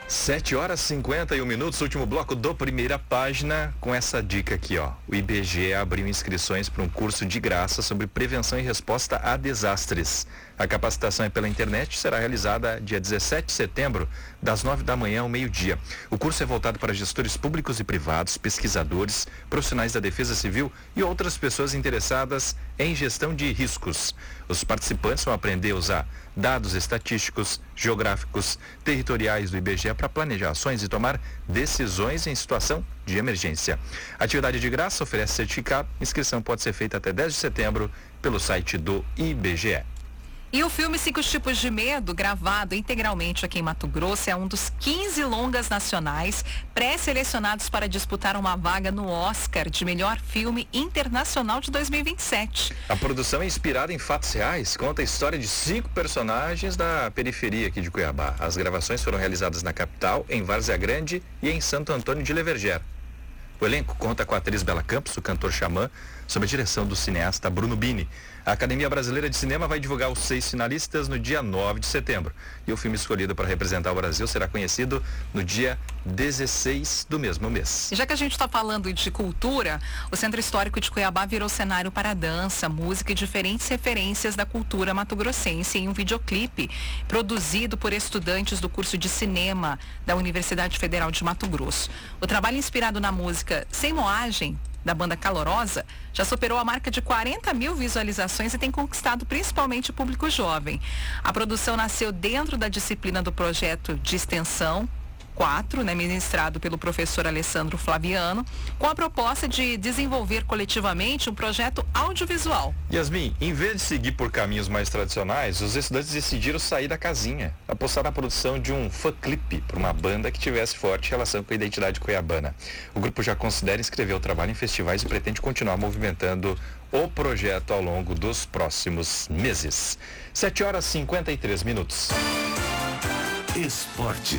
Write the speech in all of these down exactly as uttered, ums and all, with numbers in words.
sete horas e cinquenta e um minutos, último bloco do Primeira Página, com essa dica aqui, ó. O I B G E abriu inscrições para um curso de graça sobre prevenção e resposta a desastres. A capacitação é pela internet e será realizada dia dezessete de setembro, das nove da manhã ao meio-dia. O curso é voltado para gestores públicos e privados, pesquisadores, profissionais da Defesa Civil e outras pessoas interessadas em gestão de riscos. Os participantes vão aprender a usar dados estatísticos, geográficos, territoriais do I B G E para planejar ações e tomar decisões em situação de emergência. Atividade de graça, oferece certificado. Inscrição pode ser feita até dez de setembro pelo site do I B G E. E o filme Cinco Tipos de Medo, gravado integralmente aqui em Mato Grosso, é um dos quinze longas nacionais pré-selecionados para disputar uma vaga no Oscar de melhor filme internacional de dois mil e vinte e sete. A produção é inspirada em fatos reais, conta a história de cinco personagens da periferia aqui de Cuiabá. As gravações foram realizadas na capital, em Várzea Grande e em Santo Antônio de Leverger. O elenco conta com a atriz Bela Campos, o cantor Xamã, sob a direção do cineasta Bruno Bini. A Academia Brasileira de Cinema vai divulgar os seis finalistas no dia nove de setembro. E o filme escolhido para representar o Brasil será conhecido no dia dezesseis do mesmo mês. Já que a gente está falando de cultura, o Centro Histórico de Cuiabá virou cenário para dança, música e diferentes referências da cultura mato-grossense em um videoclipe produzido por estudantes do curso de cinema da Universidade Federal de Mato Grosso. O trabalho, inspirado na música Sem Moagem, da banda Calorosa, já superou a marca de quarenta mil visualizações e tem conquistado principalmente o público jovem. A produção nasceu dentro da disciplina do projeto de extensão quatro, né, ministrado pelo professor Alessandro Flaviano, com a proposta de desenvolver coletivamente um projeto audiovisual. Yasmin, em vez de seguir por caminhos mais tradicionais, os estudantes decidiram sair da casinha, apostar na produção de um fã-clipe para uma banda que tivesse forte relação com a identidade cuiabana. O grupo já considera inscrever o trabalho em festivais e pretende continuar movimentando o projeto ao longo dos próximos meses. sete horas e cinquenta e três minutos. Esporte.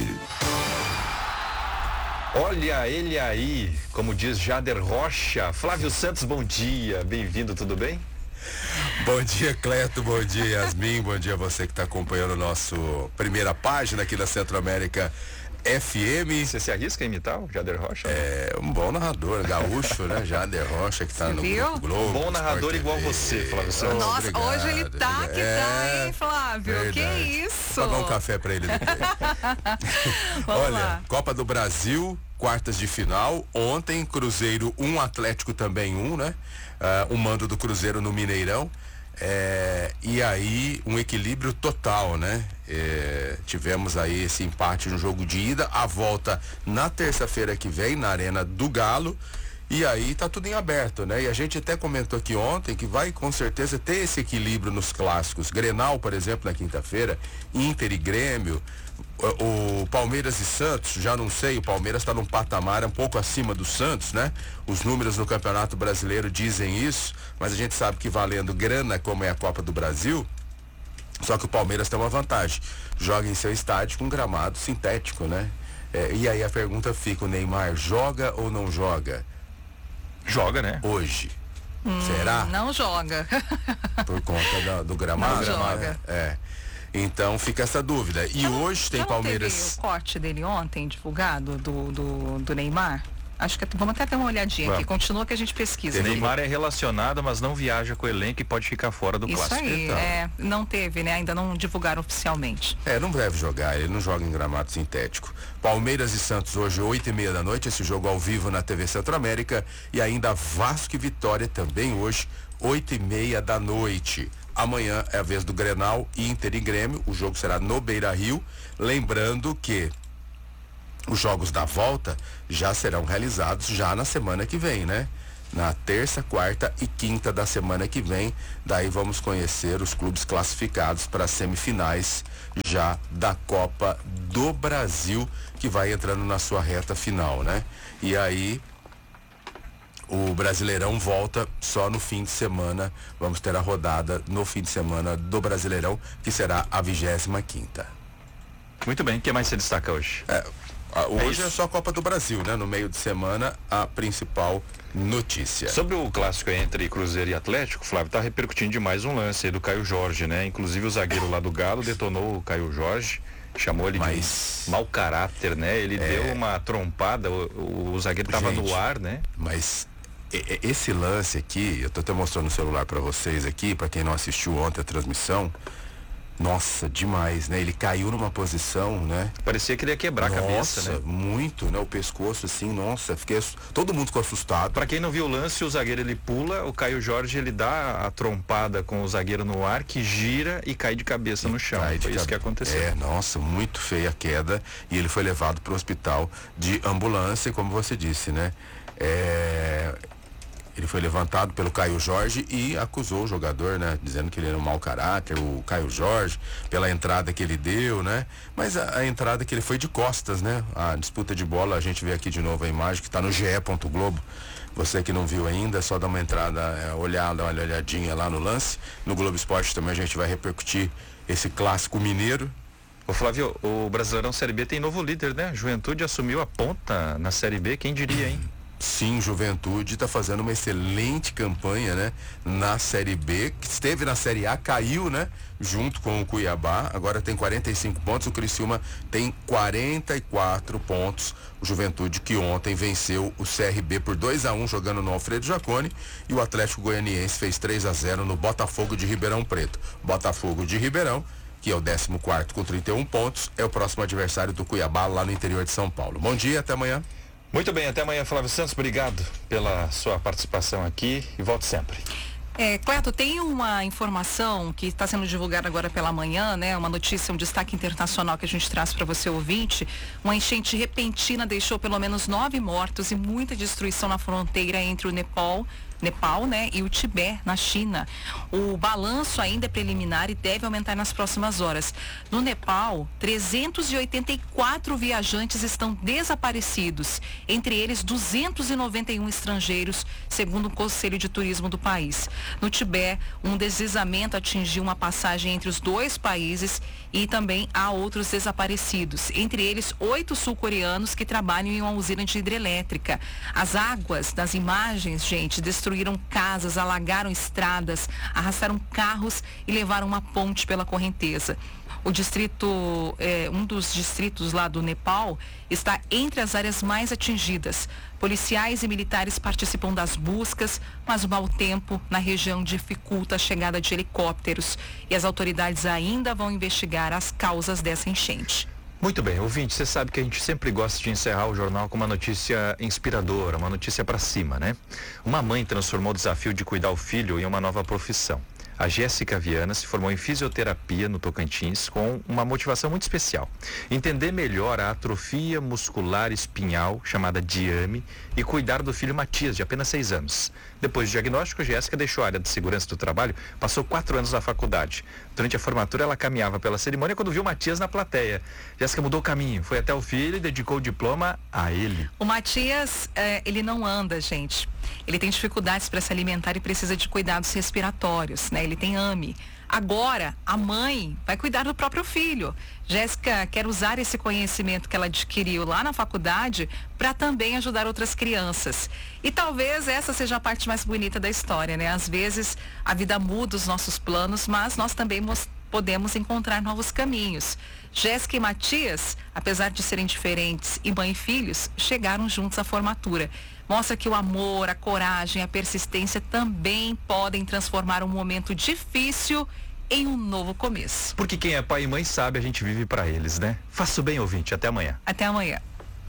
Olha ele aí, como diz Jader Rocha. Flávio Santos, bom dia, bem-vindo, tudo bem? Bom dia, Cleto, bom dia, Yasmin, bom dia a você que está acompanhando o nosso Primeira Página aqui da Centro América F M. Você se arrisca a imitar o Jader Rocha? É, um bom narrador, gaúcho, né? Jader Rocha, que está no Grupo Globo. Bom narrador igual T V. você, Flávio Santos. Nossa, obrigado, hoje ele tá obrigado. que É, tá, hein, Flávio? verdade. Que isso? Vou pagar um café pra ele depois. Vamos Olha, lá. Copa do Brasil, quartas de final. Ontem, Cruzeiro um, Atlético também um, né? Uh, o mando do Cruzeiro no Mineirão. É, e aí um equilíbrio total, né? É, tivemos aí esse empate no jogo de ida, a volta na terça-feira que vem na Arena do Galo, e aí tá tudo em aberto, né? E a gente até comentou aqui ontem que vai com certeza ter esse equilíbrio nos clássicos. Grenal, por exemplo, na quinta-feira, Inter e Grêmio, o, o Palmeiras e Santos, já não sei, o Palmeiras está num patamar um pouco acima do Santos, né? Os números no Campeonato Brasileiro dizem isso, mas a gente sabe que valendo grana, como é a Copa do Brasil, só que o Palmeiras tem uma vantagem, joga em seu estádio com gramado sintético, né? É, e aí a pergunta fica, o Neymar joga ou não joga? Joga, né? Hoje. Hum, Será? Não joga. Por conta da, do gramado? Não joga. Né? É. Então fica essa dúvida. E Já hoje tem já não Palmeiras. teve o corte dele ontem, divulgado, do, do, do Neymar? Acho que vamos até dar uma olhadinha Vamos. aqui. Continua que a gente pesquisa. O aqui. Neymar é relacionado, mas não viaja com o elenco e pode ficar fora do Isso clássico. aí, Então. é, não teve, né? Ainda não divulgaram oficialmente. É, não deve jogar, ele não joga em gramado sintético. Palmeiras e Santos hoje, oito e meia da noite, esse jogo ao vivo na T V Centro América. E ainda Vasco e Vitória também hoje, oito e meia da noite. Amanhã é a vez do Grenal, Inter e Grêmio, o jogo será no Beira-Rio. Lembrando que os jogos da volta já serão realizados já na semana que vem, né? Na terça, quarta e quinta da semana que vem. Daí vamos conhecer os clubes classificados para as semifinais já da Copa do Brasil, que vai entrando na sua reta final, né? E aí o Brasileirão volta só no fim de semana. Vamos ter a rodada no fim de semana do Brasileirão, que será a vigésima quinta. Muito bem, o que mais você destaca hoje? É, a- hoje isso. é só a Copa do Brasil, né? No meio de semana, a principal notícia. Sobre o clássico entre Cruzeiro e Atlético, Flávio, tá repercutindo demais um lance aí do Caio Jorge, né? Inclusive o zagueiro lá do Galo detonou o Caio Jorge. Chamou ele Mas... de mau caráter, né? Ele É... deu uma trompada, o, o, o zagueiro tava Gente, no ar, né? Mas e, e, esse lance aqui, eu tô até mostrando no celular para vocês aqui, para quem não assistiu ontem a transmissão. Nossa, demais, né? Ele caiu numa posição, né? Parecia que ele ia quebrar nossa, a cabeça, né? muito, né? O pescoço assim, nossa, fiquei... Todo mundo ficou assustado. Pra quem não viu o lance, o zagueiro ele pula, o Caio Jorge ele dá a trompada com o zagueiro no ar, que gira e cai de cabeça e no chão. Foi isso cabe... que aconteceu. É, nossa, muito feia a queda, e ele foi levado pro hospital de ambulância, como você disse, né? É... Ele foi levantado pelo Caio Jorge e acusou o jogador, né? Dizendo que ele era um mau caráter, o Caio Jorge, pela entrada que ele deu, né? Mas a, a entrada que ele foi de costas, né? A disputa de bola, a gente vê aqui de novo a imagem que está no G E ponto globo. Você que não viu ainda, é só dar uma entrada, é, olhar, dar uma olhadinha lá no lance. No Globo Esporte também a gente vai repercutir esse clássico mineiro. Ô Flávio, o Brasileirão Série B tem novo líder, né? Juventude assumiu a ponta na Série B, quem diria, hein? Sim, Juventude está fazendo uma excelente campanha, né? Na Série B, que esteve na Série A, caiu, né? Junto com o Cuiabá, agora tem quarenta e cinco pontos, o Criciúma tem quarenta e quatro pontos. O Juventude que ontem venceu o C R B por dois a um jogando no Alfredo Jaconi, e o Atlético Goianiense fez três a zero no Botafogo de Ribeirão Preto. Botafogo de Ribeirão, que é o décimo quarto com trinta e um pontos, é o próximo adversário do Cuiabá lá no interior de São Paulo. Bom dia, até amanhã. Muito bem, até amanhã, Flávio Santos, obrigado pela sua participação aqui e volte sempre. É, Cleto, tem uma informação que está sendo divulgada agora pela manhã, né? Uma notícia, um destaque internacional que a gente traz para você, ouvinte. Uma enchente repentina deixou pelo menos nove mortos e muita destruição na fronteira entre o Nepal, Nepal, né, e o Tibete, na China. O balanço ainda é preliminar e deve aumentar nas próximas horas. No Nepal, trezentos e oitenta e quatro viajantes estão desaparecidos, entre eles duzentos e noventa e um estrangeiros, segundo o Conselho de Turismo do país. No Tibete, um deslizamento atingiu uma passagem entre os dois países e também há outros desaparecidos, entre eles oito sul-coreanos que trabalham em uma usina de hidrelétrica. As águas das imagens, gente, destruíram casas, alagaram estradas, arrastaram carros e levaram uma ponte pela correnteza. O distrito, eh, um dos distritos lá do Nepal, está entre as áreas mais atingidas. Policiais e militares participam das buscas, mas o mau tempo na região dificulta a chegada de helicópteros. E as autoridades ainda vão investigar as causas dessa enchente. Muito bem, ouvinte, você sabe que a gente sempre gosta de encerrar o jornal com uma notícia inspiradora, uma notícia para cima, né? Uma mãe transformou o desafio de cuidar o filho em uma nova profissão. A Jéssica Viana se formou em fisioterapia no Tocantins com uma motivação muito especial. Entender melhor a atrofia muscular espinhal, chamada D I A M E, e cuidar do filho Matias, de apenas seis anos. Depois do diagnóstico, Jéssica deixou a área de segurança do trabalho, passou quatro anos na faculdade. Durante a formatura, ela caminhava pela cerimônia quando viu Matias na plateia. Jéssica mudou o caminho, foi até o filho e dedicou o diploma a ele. O Matias, é, ele não anda, gente. Ele tem dificuldades para se alimentar e precisa de cuidados respiratórios, né? Ele tem A M E. Agora, a mãe vai cuidar do próprio filho. Jéssica quer usar esse conhecimento que ela adquiriu lá na faculdade para também ajudar outras crianças. E talvez essa seja a parte mais bonita da história, né? Às vezes a vida muda os nossos planos, mas nós também podemos encontrar novos caminhos. Jéssica e Matias, apesar de serem diferentes e mãe e filhos, chegaram juntos à formatura. Mostra que o amor, a coragem, a persistência também podem transformar um momento difícil em um novo começo. Porque quem é pai e mãe sabe, a gente vive para eles, né? Faça o bem, ouvinte. Até amanhã. Até amanhã.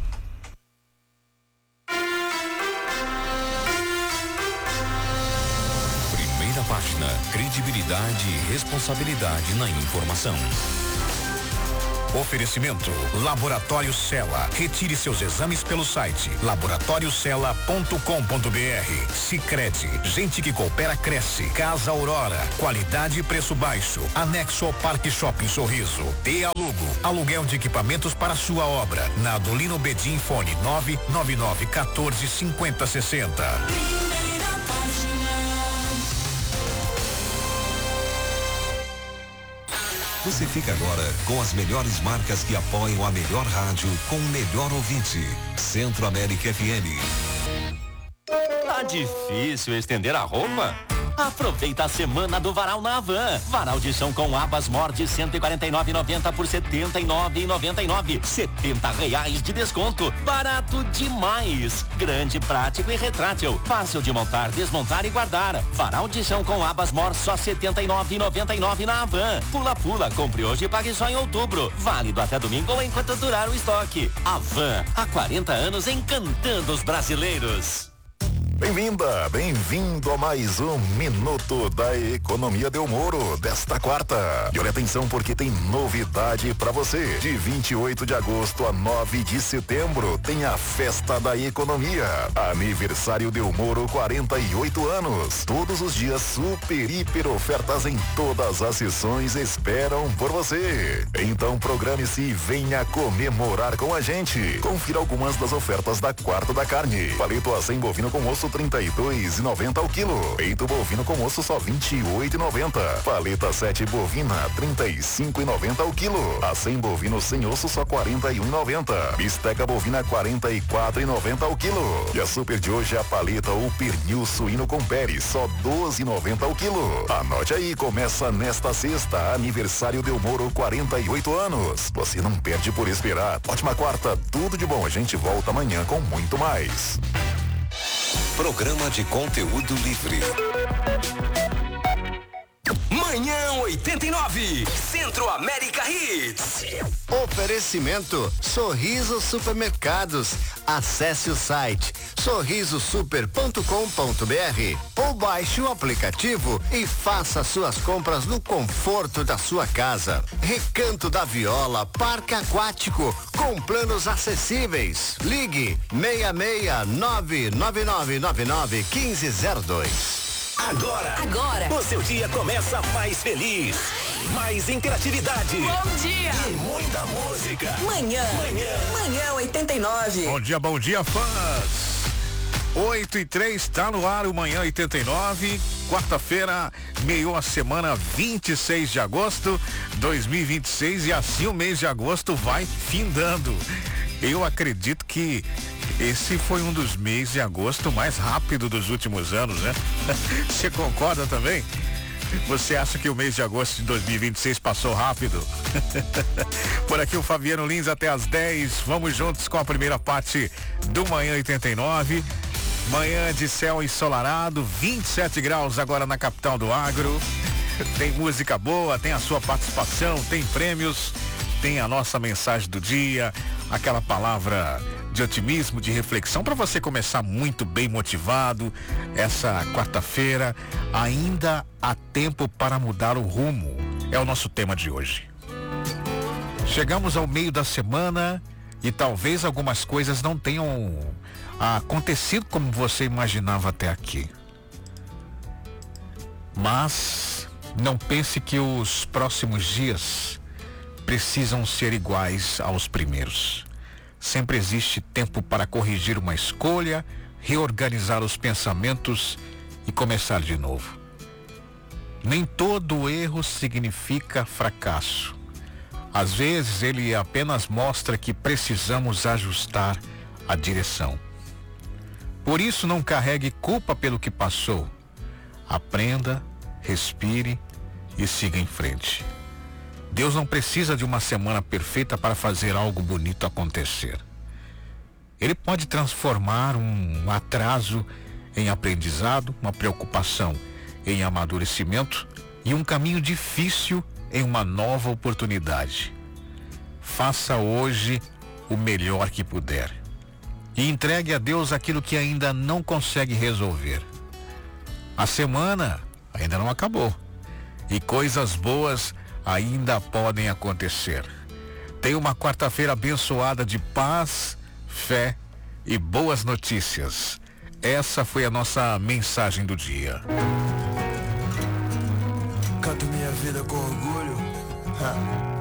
Primeira página. Credibilidade e responsabilidade na informação. Oferecimento Laboratório Cella. Retire seus exames pelo site laboratório cella ponto com ponto br. Sicredi, gente que coopera cresce. Casa Aurora, qualidade e preço baixo. Anexo ao Parque Shopping Sorriso. T Alugo, aluguel de equipamentos para sua obra. Na Adolino Bedim, fone nove nove nove um quatro cinco zero seis zero. Você fica agora com as melhores marcas que apoiam a melhor rádio com o melhor ouvinte. Centro América F M. Tá difícil estender a roupa? Aproveita a semana do varal na Havan. Varal de chão com abas Mor de cento e quarenta e nove reais e noventa centavos por setenta e nove reais e noventa e nove centavos. setenta reais de desconto. Barato demais. Grande, prático e retrátil. Fácil de montar, desmontar e guardar. Varal de chão com abas Mor só setenta e nove reais e noventa e nove centavos na Havan. Pula pula, compre hoje e pague só em outubro. Válido até domingo ou enquanto durar o estoque. Havan, há quarenta anos encantando os brasileiros. Bem-vinda, bem-vindo a mais um Minuto da Economia Del Moro desta quarta. E olha atenção porque tem novidade pra você. De vinte e oito de agosto a nove de setembro tem a Festa da Economia. Aniversário Del Moro, quarenta e oito anos. Todos os dias super, hiper ofertas em todas as sessões esperam por você. Então programe-se e venha comemorar com a gente. Confira algumas das ofertas da Quarta da Carne. Palito acém bovino com osso trinta e dois reais e noventa centavos ao quilo. Peito bovino com osso só vinte e oito reais e noventa centavos. Paleta sete bovina trinta e cinco reais e noventa centavos ao quilo. Acém bovino sem osso só quarenta e um reais e noventa centavos. Bisteca bovina quarenta e quatro reais e noventa centavos ao quilo. E a super de hoje é a paleta ou pernil suíno com pele só doze reais e noventa centavos ao quilo. Anote aí, começa nesta sexta, aniversário Del Moro, quarenta e oito anos. Você não perde por esperar. Ótima quarta, tudo de bom. A gente volta amanhã com muito mais. Programa de conteúdo livre. Manhã oitenta e nove, Centro América Hits. Oferecimento Sorriso Supermercados. Acesse o site sorriso super ponto com ponto br ou baixe o aplicativo e faça suas compras no conforto da sua casa. Recanto da Viola, Parque Aquático, com planos acessíveis. Ligue seis seis nove nove nove nove nove um cinco zero dois. Agora, Agora, o seu dia começa mais feliz, mais interatividade. Bom dia. E muita música. Manhã. Manhã. Manhã oitenta e nove. Bom dia, bom dia, fãs. oito e três, tá no ar o Manhã oitenta e nove. Quarta-feira, meio a semana, vinte e seis de agosto de dois mil e vinte e seis. E assim o mês de agosto vai findando. Eu acredito que esse foi um dos meses de agosto mais rápido dos últimos anos, né? Você concorda também? Você acha que o mês de agosto de dois mil e vinte e seis passou rápido? Por aqui o Fabiano Lins até às dez. Vamos juntos com a primeira parte do Manhã oitenta e nove. Manhã de céu ensolarado, vinte e sete graus agora na capital do agro. Tem música boa, tem a sua participação, tem prêmios, tem a nossa mensagem do dia, aquela palavra de otimismo, de reflexão para você começar muito bem motivado essa quarta-feira. Ainda há tempo para mudar o rumo, é o nosso tema de hoje. Chegamos ao meio da semana e talvez algumas coisas não tenham acontecido como você imaginava até aqui. Mas não pense que os próximos dias precisam ser iguais aos primeiros. Sempre existe tempo para corrigir uma escolha, reorganizar os pensamentos e começar de novo. Nem todo erro significa fracasso. Às vezes ele apenas mostra que precisamos ajustar a direção. Por isso não carregue culpa pelo que passou. Aprenda, respire e siga em frente. Deus não precisa de uma semana perfeita para fazer algo bonito acontecer. Ele pode transformar um atraso em aprendizado, uma preocupação em amadurecimento e um caminho difícil em uma nova oportunidade. Faça hoje o melhor que puder e entregue a Deus aquilo que ainda não consegue resolver. A semana ainda não acabou e coisas boas ainda podem acontecer. Tenha uma quarta-feira abençoada de paz, fé e boas notícias. Essa foi a nossa mensagem do dia. Canto minha vida com orgulho. Ha.